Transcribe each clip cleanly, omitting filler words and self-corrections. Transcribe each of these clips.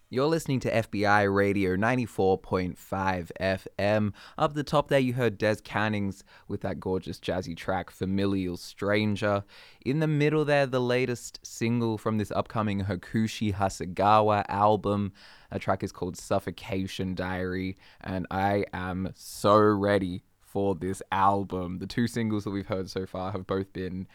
You're listening to FBI Radio 94.5 FM. Up the top there, you heard Des Cannings with that gorgeous jazzy track, Familial Stranger. In the middle there, the latest single from this upcoming Hakushi Hasegawa album. That track is called Suffocation Diary, and I am so ready for this album. The two singles that we've heard so far have both been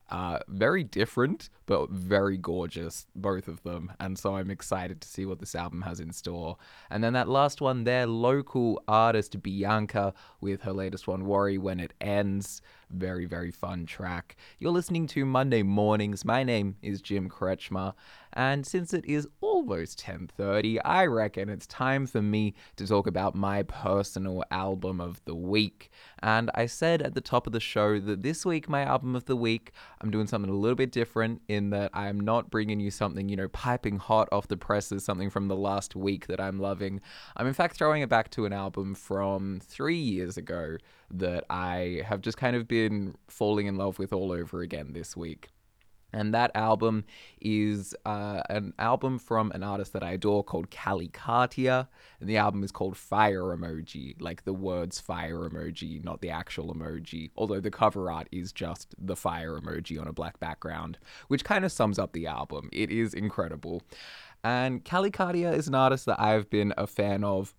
very different, but very gorgeous, both of them. And so I'm excited to see what this album has in store. And then that last one there, local artist Bianca with her latest one, Worry When It Ends. Very, very fun track. You're listening to Monday Mornings. My name is Jim Kretschmer. And since it is almost 10:30, I reckon it's time for me to talk about my personal album of the week. And I said at the top of the show that this week, my album of the week, I'm doing something a little bit different in that I'm not bringing you something, piping hot off the presses, something from the last week that I'm loving. I'm in fact throwing it back to an album from 3 years ago that I have just kind of been falling in love with all over again this week. And that album is an album from an artist that I adore called Kali Katia. And the album is called Fire Emoji, like the words fire emoji, not the actual emoji. Although the cover art is just the fire emoji on a black background, which kind of sums up the album. It is incredible. And Kali Katia is an artist that I've been a fan of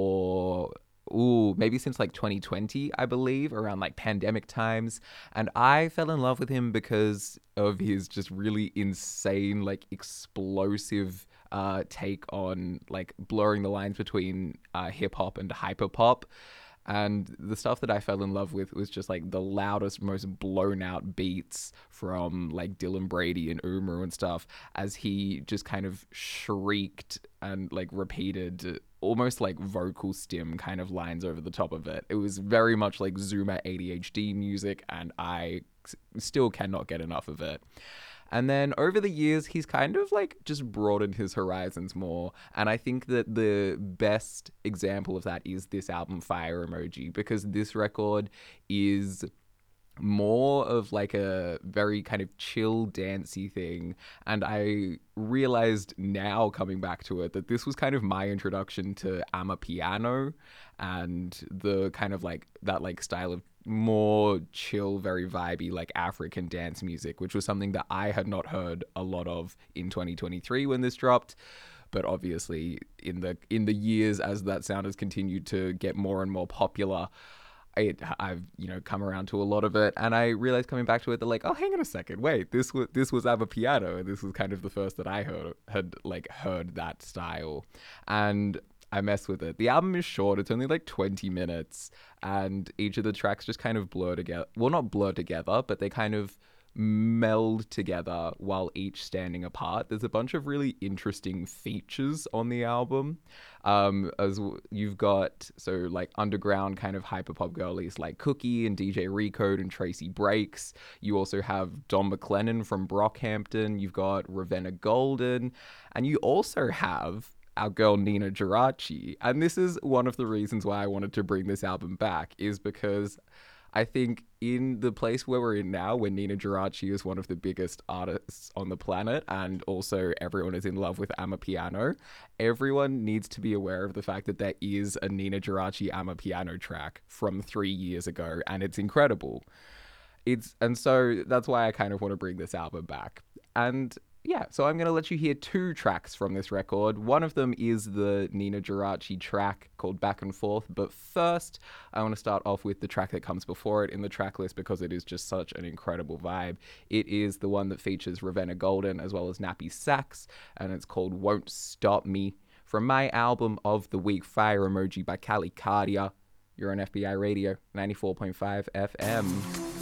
for maybe since like 2020, I believe, around like pandemic times. And I fell in love with him because of his just really insane, like explosive take on like blurring the lines between hip hop and hyper pop. And the stuff that I fell in love with was just like the loudest, most blown out beats from like Dylan Brady and Umu and stuff, as he just kind of shrieked and like repeated almost like vocal stim kind of lines over the top of it. It was very much like Zoomer ADHD music, and I still cannot get enough of it. And then over the years, he's kind of like just broadened his horizons more. And I think that the best example of that is this album, Fire Emoji, because this record is more of like a very kind of chill, dancey thing. And I realized now coming back to it that this was kind of my introduction to Amapiano and the kind of like that like style of more chill, very vibey, like African dance music, which was something that I had not heard a lot of in 2023 when this dropped. But obviously in the years as that sound has continued to get more and more popular, I've come around to a lot of it, and I realized coming back to it that like, oh, hang on a second, wait, this was Amapiano, and this was kind of the first that I heard that style, and I messed with it. The album is short; it's only like 20 minutes, and each of the tracks just kind of blur together. Well, not blur together, but they kind of meld together while each standing apart. There's a bunch of really interesting features on the album. You've got like underground kind of hyperpop girlies like Cookie and DJ Recode and Tracy Breaks. You also have Don McLennan from Brockhampton. You've got Ravenna Golden, and you also have our girl Nina Geraci. And this is one of the reasons why I wanted to bring this album back, is because I think in the place where we're in now, when Nina Geraci is one of the biggest artists on the planet, and also everyone is in love with Amapiano, everyone needs to be aware of the fact that there is a Nina Geraci Amapiano track from 3 years ago, and it's incredible. And so that's why I kind of want to bring this album back. And yeah, so I'm going to let you hear 2 tracks from this record. One of them is the Nina Geraci track called Back and Forth. But first, I want to start off with the track that comes before it in the track list because it is just such an incredible vibe. It is the one that features Ravenna Golden as well as Nappy Sax, and it's called Won't Stop Me. From my album of the week, Fire Emoji by Kali Katia. You're on FBI Radio, 94.5 FM.